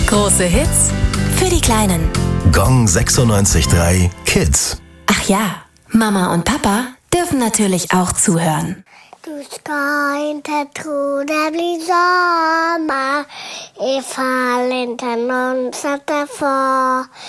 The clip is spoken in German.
Große Hits für die Kleinen. Gong 96.3 Kids. Ach ja, Mama und Papa dürfen natürlich auch zuhören. Du ska inte tro det blir sommar ifall inte någon sätter far.